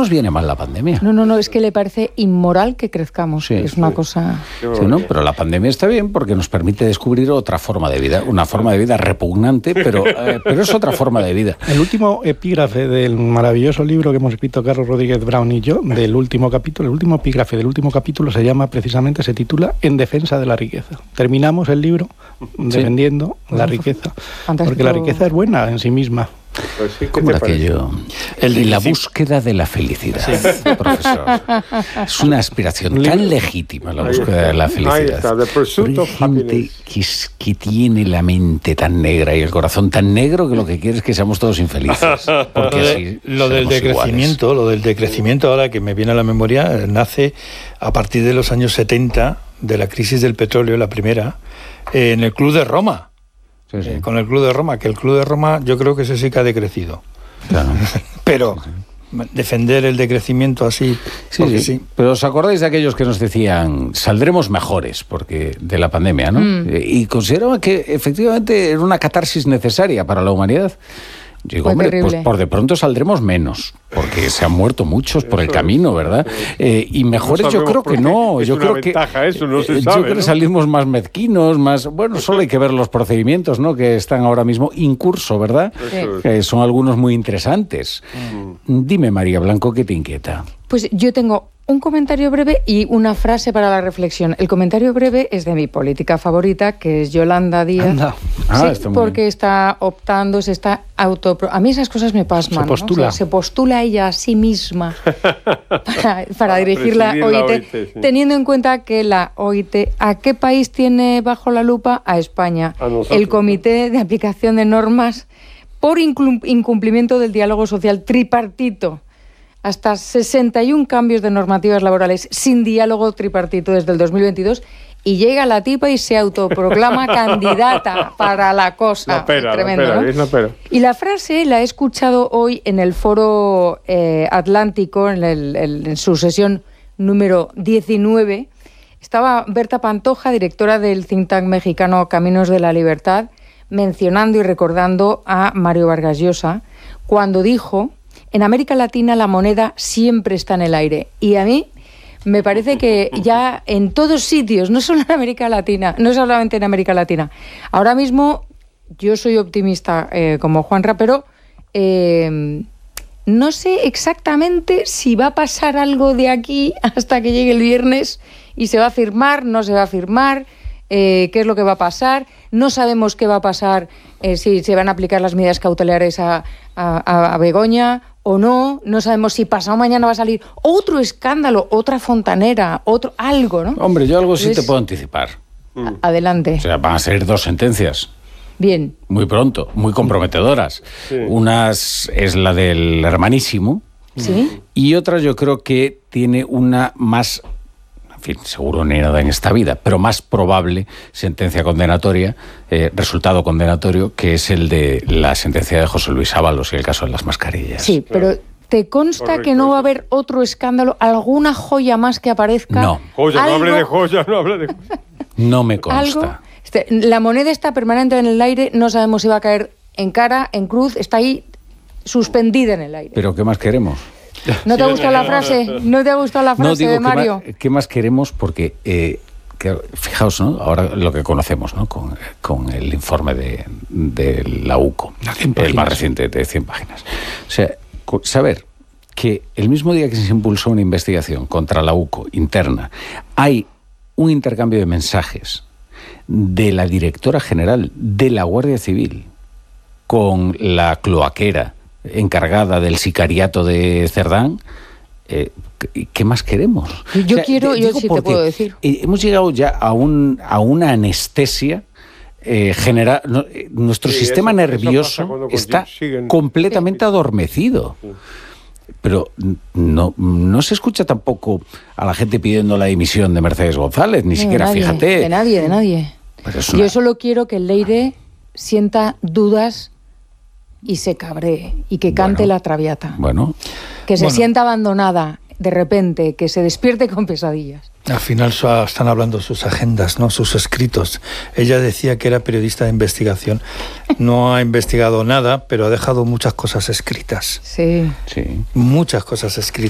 nos viene mal la pandemia. No, es que le parece inmoral que crezcamos. Sí, es una cosa... Sí, ¿no? Pero la pandemia está bien porque nos permite descubrir otra forma de vida, una forma de vida repugnante, pero es otra forma de vida. El último epígrafe del maravilloso libro que hemos escrito Carlos Rodríguez Brown y yo, del último capítulo, el último epígrafe del último capítulo se titula En defensa de la riqueza. Terminamos el libro defendiendo la riqueza, fantástico. Porque la riqueza es buena en sí misma. Pues sí, ¿Cómo era aquello? Y la búsqueda de la felicidad, profesor. Es una aspiración tan legítima la búsqueda de la felicidad. Ahí está, the pursuit Pero hay of gente que tiene la mente tan negra y el corazón tan negro que lo que quiere es que seamos todos infelices. Porque así lo del decrecimiento, ahora que me viene a la memoria, nace a partir de los años 70, de la crisis del petróleo, la primera, en el Club de Roma. Sí. Con el Club de Roma, que el Club de Roma yo creo que ese sí que ha decrecido. Claro. Pero defender el decrecimiento así, sí. Pero ¿os acordáis de aquellos que nos decían saldremos mejores porque de la pandemia, ¿no? Y consideraban que efectivamente era una catarsis necesaria para la humanidad. Yo digo, hombre, pues por de pronto saldremos menos, porque se han muerto muchos por el camino, ¿verdad? Y mejores yo creo que no. Yo creo que salimos más mezquinos, más... Bueno, solo hay que ver los procedimientos, ¿no?, que están ahora mismo en curso, ¿verdad? Sí. Son algunos muy interesantes. Dime, María Blanco, ¿qué te inquieta? Pues yo tengo un comentario breve y una frase para la reflexión. El comentario breve es de mi política favorita, que es Yolanda Díaz. Sí, porque está optando, a mí esas cosas me pasman. Se postula. ¿no? Se postula ella a sí misma para dirigir la OIT, sí. Teniendo en cuenta que la OIT, ¿a qué país tiene bajo la lupa? A España. El Comité de Aplicación de Normas por incumplimiento del diálogo social tripartito. Hasta 61 cambios de normativas laborales sin diálogo tripartito desde el 2022 y llega la tipa y se autoproclama candidata para la cosa. Tremendo, ¿no? Y la frase la he escuchado hoy en el Foro Atlántico, en su sesión número 19. Estaba Berta Pantoja, directora del think tank mexicano Caminos de la Libertad, mencionando y recordando a Mario Vargas Llosa, cuando dijo: en América Latina la moneda siempre está en el aire. Y a mí me parece que ya en todos sitios, no solo en América Latina, no solamente en América Latina. Ahora mismo yo soy optimista como Juanra, pero no sé exactamente si va a pasar algo de aquí hasta que llegue el viernes y se va a firmar, no se va a firmar, qué es lo que va a pasar. No sabemos qué va a pasar si se van a aplicar las medidas cautelares a Begoña o no. No sabemos si pasado mañana va a salir otro escándalo, otra fontanera, algo, ¿no? Hombre, yo algo sí te puedo anticipar. Adelante. O sea, van a ser 2 sentencias. Bien. Muy pronto, muy comprometedoras. Sí. Una es la del hermanísimo. Sí. Y otra yo creo que tiene una más... En fin, seguro ni nada en esta vida, pero más probable sentencia condenatoria, resultado condenatorio, que es el de la sentencia de José Luis Ábalos y el caso de las mascarillas. Sí, pero ¿te consta que no va a haber otro escándalo, alguna joya más que aparezca? No. No hable de joya. No me consta. La moneda está permanente en el aire, no sabemos si va a caer en cara, en cruz, está ahí suspendida en el aire. ¿Pero qué más queremos? ¿No te ha gustado la frase? ¿No te ha gustado la frase de Mario? ¿Qué más queremos? Porque, fijaos, ¿no?, ahora lo que conocemos, ¿no?, con el informe de la UCO, el más reciente de 100 páginas. O sea, saber que el mismo día que se impulsó una investigación contra la UCO interna, hay un intercambio de mensajes de la directora general de la Guardia Civil con la cloaquera encargada del sicariato de Cerdán, ¿qué más queremos? Yo sí te puedo decir. Hemos llegado ya a una anestesia general. Nuestro sistema nervioso está completamente adormecido. Sí. Pero no se escucha tampoco a la gente pidiendo la dimisión de Mercedes González, ni siquiera, nadie, fíjate. De nadie. Yo solo quiero que el Leire sienta dudas y se cabree y que cante la Traviata. Que se sienta abandonada de repente, que se despierte con pesadillas. Al final están hablando sus agendas, ¿no?, sus escritos. Ella decía que era periodista de investigación. No ha investigado nada, pero ha dejado muchas cosas escritas. Sí. Muchas cosas escritas.